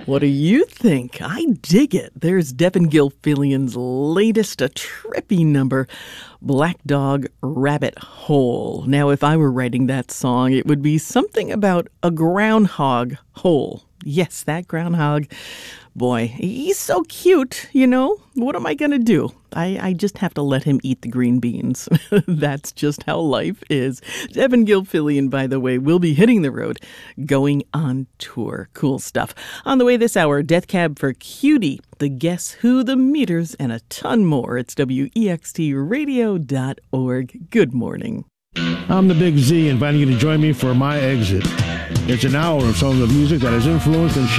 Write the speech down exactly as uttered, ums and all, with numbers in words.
What do you think? I dig it. There's Devin Gilfillian's latest, a trippy number, Black Dog Rabbit Hole. Now, if I were writing that song, it would be something about a groundhog hole. Yes, that groundhog. Boy, he's so cute, you know? What am I going to do? I, I just have to let him eat the green beans. That's just how life is. Devin Gilfillian, by the way, will be hitting the road, going on tour. Cool stuff. On the way this hour, Death Cab for Cutie, the Guess Who, the Meters, and a ton more. It's W E X T radio dot org. Good morning. I'm the Big Z, inviting you to join me for My Exit. It's an hour of songs of music that has influenced and shaped